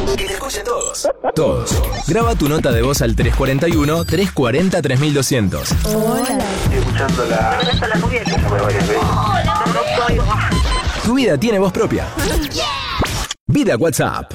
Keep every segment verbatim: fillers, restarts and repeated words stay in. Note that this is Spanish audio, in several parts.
Que te escuchen todos. Todos. Graba tu nota de voz al tres cuatro uno, tres cuatro cero, tres mil doscientos. Hola. Estoy escuchando la... Tu vida tiene voz propia. Vida WhatsApp.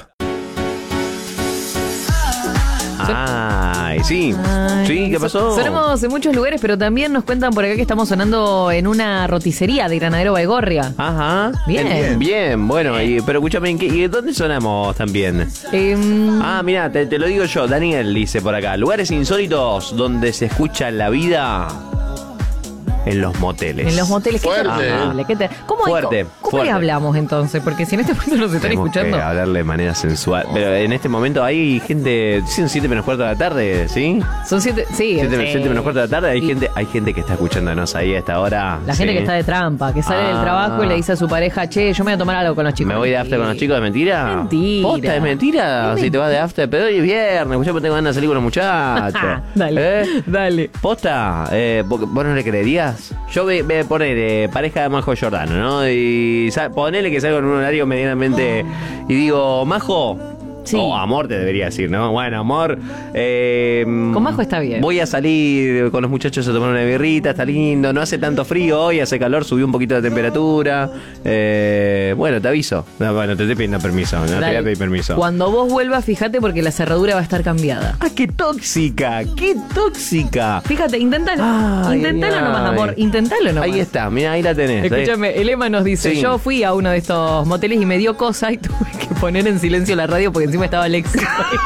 Ay, sí. Ay, sí, ¿qué pasó? Sonamos en muchos lugares, pero también nos cuentan por acá que estamos sonando en una roticería de Granadero Baigorria. Ajá. Bien. Bien, bien. Bueno, y, pero escúchame, ¿en qué, ¿y dónde sonamos también? Eh, Ah, mira, te, te lo digo yo. Daniel dice por acá. Lugares insólitos donde se escucha la vida en los moteles. en los moteles. ¿Qué Fuerte. terrible, qué ter- ¿Cómo, Fuerte, ¿cómo fuerte. le hablamos entonces? Porque si en este momento nos están Tenemos escuchando... que hablarle de manera sensual. Pero en este momento hay gente... Dicen siete menos cuarto de la tarde, ¿sí? Son siete... Sí, siete sí. siete menos cuarto de la tarde. Hay Y gente hay gente que está escuchándonos ahí a esta hora. La gente sí. que está de trampa, que sale del Ah. trabajo y le dice a su pareja, che, yo me voy a tomar algo con los chicos. ¿Me voy de after con los chicos? ¿De mentira? Mentira. ¿Posta es mentira? Es Si te vas de after, pero hoy es viernes, yo tengo ganas de salir con los muchachos. Dale, ¿Eh? dale. ¿Posta? Eh, ¿Vos vos no le creerías? Yo voy a poner eh, pareja de Majo Giordano, ¿no? Y sa- ponele que salgo en un horario medianamente... Y digo, Majo... Sí. O amor te debería decir, ¿no? Bueno, amor. Eh, Con Majo está bien. Voy a salir con los muchachos a tomar una birrita, está lindo. No hace tanto frío hoy, hace calor, subió un poquito de temperatura. Eh, bueno, te aviso. No, bueno, te estoy pidiendo permiso. No te voy Dale. a pedir permiso. Cuando vos vuelvas, fíjate porque la cerradura va a estar cambiada. ¡Ah, qué tóxica! ¡Qué tóxica! Fíjate, intentalo. Ay, intentalo ay, nomás, ay. amor. Intentalo nomás. Ahí está, mira, ahí la tenés. ahí. Escúchame, el Emma nos dice, Sí. yo fui a uno de estos moteles y me dio cosa y tuve que poner en silencio la radio porque encima estaba Alexi.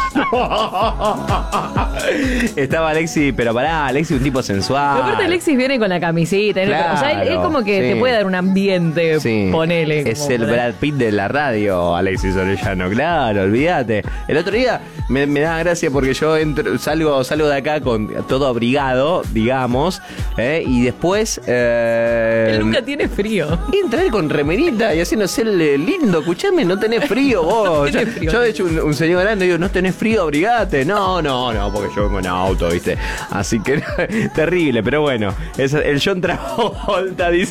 Estaba Alexi, pero pará, Alexi un tipo sensual. Pero aparte Alexis viene con la camisita. ¿no? Claro, o sea, él es como que sí. te puede dar un ambiente, Sí. ponele. Es como el para- Brad Pitt de la radio, Alexis Orellano, claro, olvídate. El otro día me, me da gracia porque yo entro, salgo, salgo de acá con todo abrigado, digamos, ¿eh? Y después eh, Él nunca tiene frío. entra él con remerita y haciéndose el eh, lindo, escuchame, no tenés frío vos. No yo, tenés frío. yo de hecho un, un señor grande digo, no tenés frío, abrigate. No, no, no, porque yo vengo en auto, viste. Así que terrible, pero bueno, es el John Travolta dice.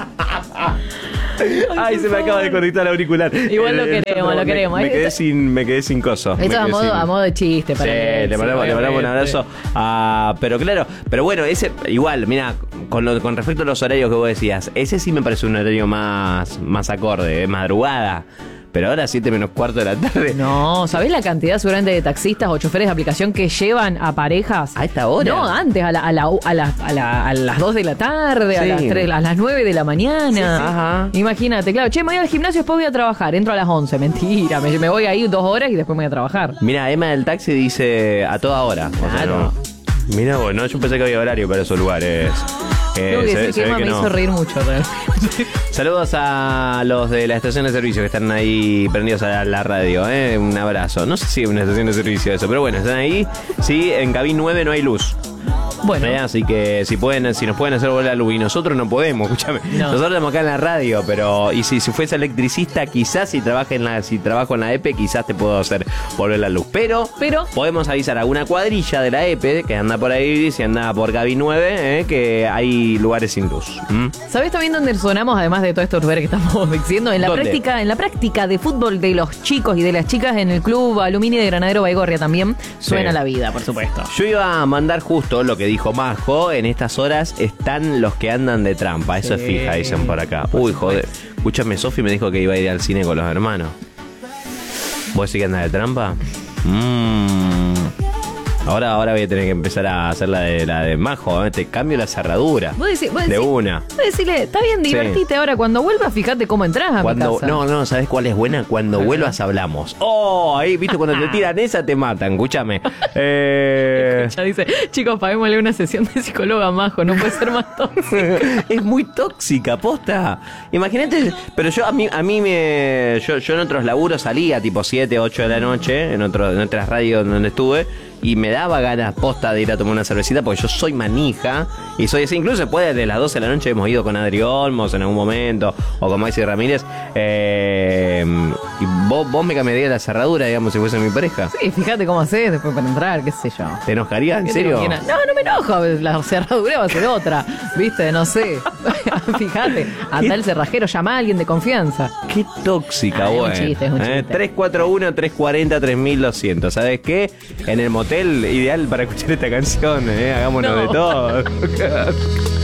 Ay, se me acaba de conectar el auricular. Igual lo El- el queremos, John lo queremos. Me quedé sin, me quedé sin coso. Me Esto es a quedé modo, sin- a modo de chiste para Sí, Alexis, le mandamos, le mandamos un obviamente. abrazo. Ah, pero claro, pero bueno, ese igual, mira, con, lo- con respecto a los horarios que vos decías, ese sí me parece un horario más, más acorde, eh, madrugada. Pero ahora siete menos cuarto de la tarde. No, ¿sabés la cantidad seguramente de taxistas o choferes de aplicación que llevan a parejas? ¿A esta hora? No, antes, a, la, a, la, a, la, a, la- a las dos de la tarde, a Sí. las tres, a las nueve de la mañana. Sí, sí. Ajá. Imagínate, claro, che, me voy al gimnasio, después voy a trabajar, entro a las once. Mentira, me, me voy ahí dos horas y después me voy a trabajar. Mira, Emma del taxi dice a toda hora. O sea, Claro. no. Mira, bueno, yo pensé que había horario para esos lugares. Eh, Tengo que se- decir se que ve Emma que me no. hizo reír mucho. realmente. Saludos a los de la estación de servicio que están ahí prendidos a la radio, ¿eh? Un abrazo. No sé si es una estación de servicio eso, pero bueno, están ahí. Sí, en Cabin nueve no hay luz. Bueno, ¿Eh? Así que si pueden, si nos pueden hacer volver la luz y nosotros no podemos, escúchame. No. Nosotros estamos acá en la radio, pero y si, si fuese electricista, quizás si trabaja en la, si trabajo en la E P E, quizás te puedo hacer volver la luz. Pero, Pero- podemos avisar a una cuadrilla de la E P E que anda por ahí, si anda por Gaby nueve, ¿eh? Que hay lugares sin luz. ¿Mm? ¿sabés también dónde sonamos, además de todos estos lugares que estamos diciendo? En la ¿Dónde? práctica, en la práctica de fútbol de los chicos y de las chicas en el club Alumini de Granadero Baigorria también suena Sí. la vida, por supuesto. Yo iba a mandar justo lo que dijo Majo. En estas horas están los que andan de trampa. Eso Sí. es fija, dicen por acá. Uy, joder. Escúchame, Sofi me dijo que iba a ir al cine con los hermanos. ¿Vos decís que anda de trampa? Mmm. Ahora, ahora voy a tener que empezar a hacer la de la de Majo, ¿eh? Te cambio la cerradura. Vos decís, vos de decís- una. vos decirle, está bien, Sí. divertite ahora. Cuando vuelvas, fíjate cómo entras a Cuando, mi casa. no, no, ¿sabes cuál es buena? Cuando Ajá. vuelvas hablamos. Oh, ahí, viste, cuando te tiran esa te matan, escúchame. Eh, Ya dice, chicos, paguémosle una sesión de psicóloga Majo, no puede ser más tóxico. es muy tóxica, posta. Imagínate, pero yo a mí, a mí me. Yo, yo en otros laburos salía tipo siete, ocho de la noche, en, otro, en otras radios donde estuve. y me daba ganas posta de ir a tomar una cervecita porque yo soy manija y soy así. Incluso después de las doce de la noche hemos ido con Adri Olmos en algún momento o con Maxi Ramírez. Eh, y vos, vos me cambiarías la cerradura, digamos, si fuese mi pareja. Sí, fíjate cómo haces después para entrar, qué sé yo. ¿Te enojarías? ¿En ¿Qué te serio? imaginas? No, no me enojo. La cerradura va a ser otra. ¿Viste? No sé. Fíjate. Anda el cerrajero, llama a alguien de confianza. Qué tóxica, Ah, es un bueno. chiste, es un chiste. Eh, tres cuatro uno, tres cuatro cero, tres mil doscientos. ¿Sabes qué? En el motel ideal para escuchar esta canción, ¿eh? Hagámonos No. de todo.